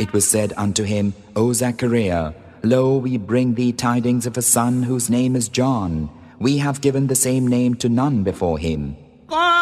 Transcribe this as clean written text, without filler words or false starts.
It was said unto him, O Zechariah, lo, we bring thee tidings of a son whose name is John. We have given the same name to none before him.